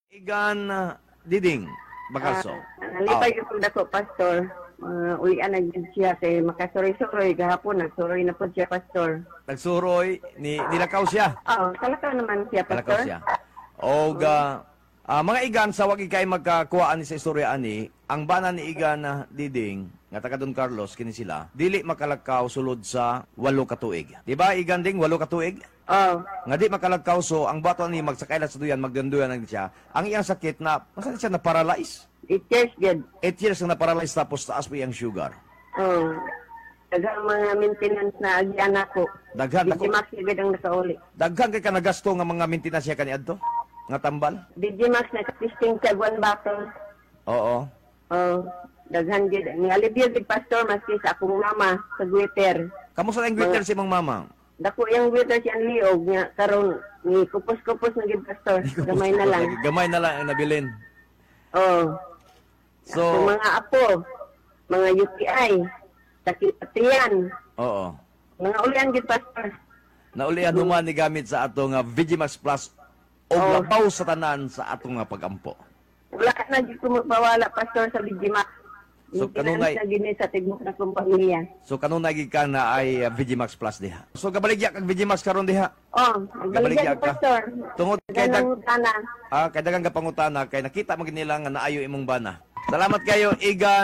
Igan Diding Bagaso. Nalipay ko dako, Pastor. Ulian na dyan siya kay makasuroy-suroy gahapon. Nagsuroy na po siya, Pastor. Nagsuroy nilakaw siya. Oo, talakaw naman siya, Nilakaw Pastor. siya. O mga igan sa wagi kay magkakuhaan ni sa istorya ani, ang bana ni Igan Diding nga taga Don Carlos kini sila, dili makalakaw sulod sa 8 ka tuig. Di ba Igan Ding 8 ka tuig? Oo. Nga di makalakaw so ang bato ni magsakay sa duyan magdanduyan lang siya. Ang iyang sakit na masan siya na paralyze. 8 years, good. 8 years na paralyze tapos taas pa iyang sugar. Oo. Dagang mga maintenance na agyan ako. Daghan ako. Digimax na ang nakauli. Daghan kay kanagasto nga mga maintenance siya kaniadto nga tambal. Digimax na kapisting sa one bottle. Oo. Oo. Daghan gid. Ni alibyo gid, Pastor, maski sa akong mama sa Twitter. Kamusta ang greeter si Mang Mama? Dako yung Twitter siya liog niya karon ni kupos-kupos na gid, Pastor. Gamay na lang. Gamay na lang ang nabilin. Oo. So, Sa mga apo, mga UTI, sakit patiyan, oo. mga ulian gid, Pastor. Naulian human ni gamit sa atong Vigimax Plus o Oo. labaw sa tanan sa atong pagampo. Wala ka na gid ko magpawala, Pastor, sa Digimax. So, kanunay- sa gini sa tibok na kong pamilya. So kanunay gid ka na ay Vigimax Plus diha. So kabaligya kag Vigimax karon diha. Oh, Gabaligya magbaligyan, ka. Pastor. Tungod kay Ganang tanan. kay daghang kapangutana kay nakita mo gid nila nga naayo imong bana. Salamat kayo Igan